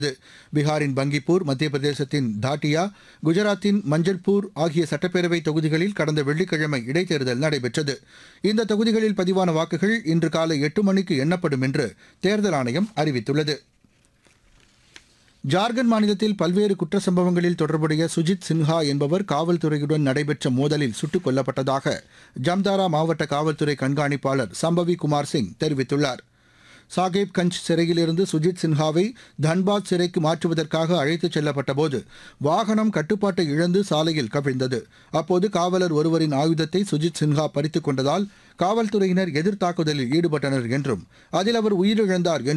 பீகாரின் பங்கிப்பூர், மத்திய பிரதேசத்தின் தாட்டியா, குஜராத்தின் மஞ்சள்பூர் ஆகிய சட்டப்பேரவை தொகுதிகளில் கடந்த வெள்ளிக்கிழமை இடைத்தேர்தல் நடைபெற்றது. இந்த தொகுதிகளில் பதிவான வாக்குகள் இன்று காலை 8 மணிக்கு எண்ணப்படும் என்று தேர்தல் ஆணையம் அறிவித்துள்ளது. ஜார்க்கண்ட் மாநிலத்தில் பல்வேறு குற்ற சம்பவங்களில் தொடர்புடைய சுஜித் சின்ஹா என்பவர் காவல்துறையுடன் நடைபெற்ற மோதலில் சுட்டுக் கொல்லப்பட்டதாக ஜம்தாரா மாவட்ட காவல்துறை கண்காணிப்பாளர் சம்பவி குமார் சிங் தெரிவித்துள்ளார். சாகேப்கஞ்ச் சிறையிலிருந்து சுஜித் சின்ஹாவை தன்பாத் சிறைக்கு மாற்றுவதற்காக அழைத்துச் செல்லப்பட்டபோது வாகனம் கட்டுப்பாட்டை இழந்து சாலையில் கவிழ்ந்தது. அப்போது காவலர் ஒருவரின் ஆயுதத்தை சுஜித் சின்ஹா பறித்துக் கொண்டதால் காவல்துறையினர் எதிர்த்தாக்குதலில் ஈடுபட்டனர் என்றும் அதில் அவர் உயிரிழந்தார் என்றும்